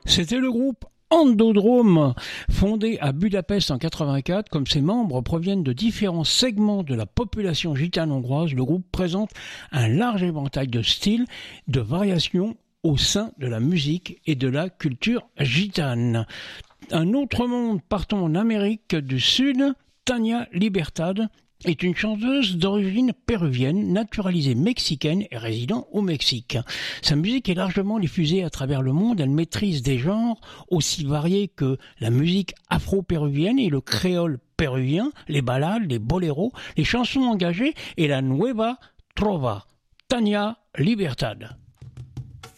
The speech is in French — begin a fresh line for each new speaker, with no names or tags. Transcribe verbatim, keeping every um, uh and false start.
C'était le groupe Endodrome, fondé à Budapest en quatre-vingt-quatre. Comme ses membres proviennent de différents segments de la population gitane hongroise, le groupe présente un large éventail de styles, de variations au sein de la musique et de la culture gitane. Un autre monde, partons en Amérique du Sud. Tania Libertad est une chanteuse d'origine péruvienne, naturalisée mexicaine et résidant au Mexique. Sa musique est largement diffusée à travers le monde. Elle maîtrise des genres aussi variés que la musique afro-péruvienne et le créole péruvien, les ballades, les boléros, les chansons engagées et la nueva trova. Tania Libertad.